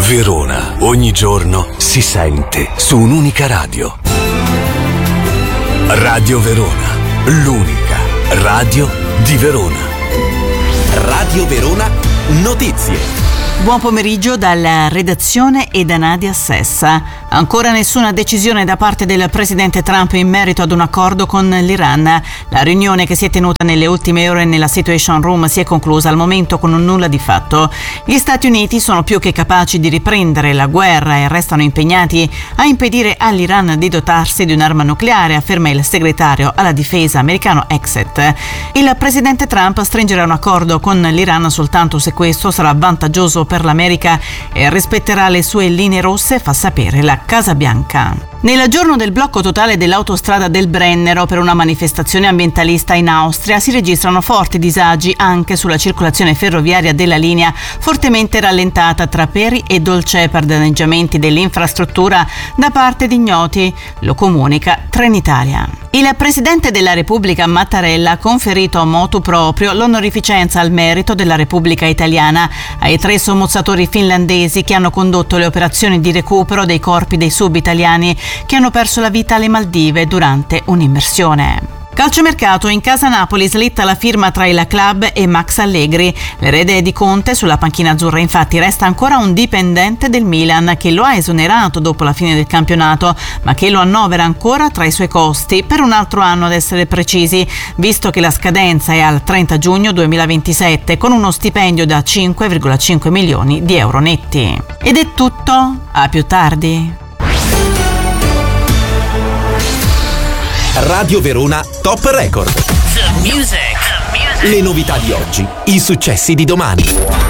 Verona, ogni giorno si sente su un'unica radio. Radio Verona, l'unica radio di Verona. Radio Verona Notizie. Buon pomeriggio dalla redazione e da Nadia Sessa. Ancora nessuna decisione da parte del presidente Trump in merito ad un accordo con l'Iran. La riunione che si è tenuta nelle ultime ore nella Situation Room si è conclusa al momento con un nulla di fatto. Gli Stati Uniti sono più che capaci di riprendere la guerra e restano impegnati a impedire all'Iran di dotarsi di un'arma nucleare, afferma il segretario alla difesa americano Exet. Il presidente Trump stringerà un accordo con l'Iran soltanto se questo sarà vantaggioso per l'America e rispetterà le sue linee rosse, fa sapere la Casa Bianca. Nel giorno del blocco totale dell'autostrada del Brennero per una manifestazione ambientalista in Austria si registrano forti disagi anche sulla circolazione ferroviaria della linea, fortemente rallentata tra Peri e Dolce per danneggiamenti dell'infrastruttura da parte di ignoti, lo comunica Trenitalia. Il presidente della Repubblica Mattarella ha conferito motu proprio l'onorificenza al merito della Repubblica Italiana ai 3 sommozzatori finlandesi che hanno condotto le operazioni di recupero dei corpi dei sub-italiani che hanno perso la vita alle Maldive durante un'immersione. Calciomercato, in casa Napoli slitta la firma tra il club e Max Allegri. L'erede di Conte sulla panchina azzurra infatti resta ancora un dipendente del Milan che lo ha esonerato dopo la fine del campionato, ma che lo annovera ancora tra i suoi costi per un altro anno ad essere precisi, visto che la scadenza è al 30 giugno 2027 con uno stipendio da 5,5 milioni di euro netti. Ed è tutto, a più tardi. Radio Verona Top Record. The music. Le novità di oggi, i successi di domani.